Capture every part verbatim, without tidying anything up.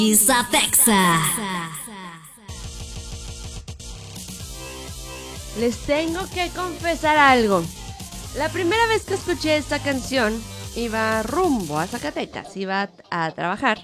Isatexa. Les tengo que confesar algo. La primera vez que escuché esta canción, iba rumbo a Zacatecas, iba a, a trabajar.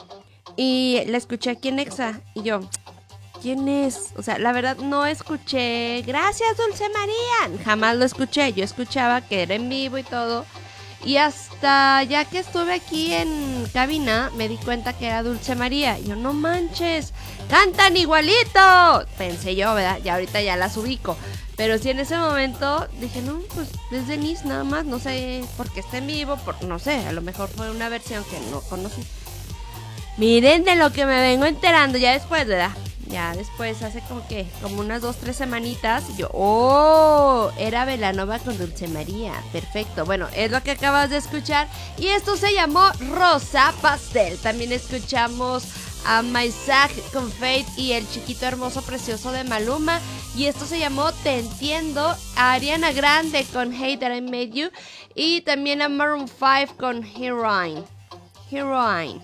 Y la escuché aquí en Exa. Y yo, ¿quién es? O sea, la verdad no escuché Gracias, Dulce María. Jamás lo escuché. Yo escuchaba que era en vivo y todo. Y hasta ya que estuve aquí en cabina, me di cuenta que era Dulce María. Y yo, no manches, cantan igualito. Pensé yo, ¿verdad? Ya ahorita ya las ubico. Pero sí, en ese momento dije, no, pues es Denise nada más. No sé por qué está en vivo, por, no sé, a lo mejor fue una versión que no conocí. Miren de lo que me vengo enterando ya después, ¿verdad? Ya después, hace como que, como unas dos, tres semanitas, yo, oh, era Belanova con Dulce María, perfecto. Bueno, es lo que acabas de escuchar y esto se llamó Rosa Pastel. También escuchamos a Maizag con Fate y El Chiquito Hermoso Precioso de Maluma y esto se llamó Te Entiendo, a Ariana Grande con Hey That I Made You y también a Maroon cinco con Heroine. Heroine.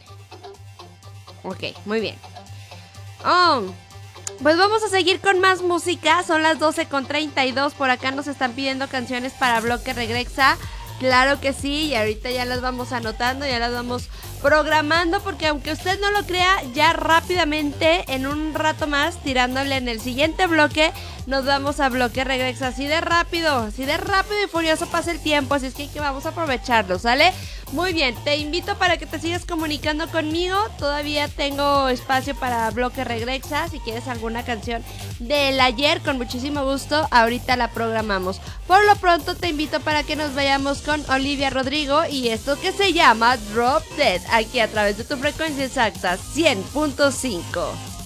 Ok, muy bien. Oh, pues vamos a seguir con más música. Son las doce con treinta y dos. Por acá nos están pidiendo canciones para Bloque Regresa. Claro que sí, y ahorita ya las vamos anotando, ya las vamos programando, porque aunque usted no lo crea, ya rápidamente, en un rato más, tirándole en el siguiente bloque, nos vamos a Bloque Regresa. Así de rápido, así de rápido y furioso pasa el tiempo, así es que, que vamos a aprovecharlo, ¿sale? Muy bien, te invito para que te sigas comunicando conmigo. Todavía tengo espacio para Bloque Regresa. Si quieres alguna canción del ayer, con muchísimo gusto, ahorita la programamos. Por lo pronto te invito para que nos vayamos con Olivia Rodrigo y esto que se llama Drop Dead, aquí a través de tu frecuencia exacta cien punto cinco.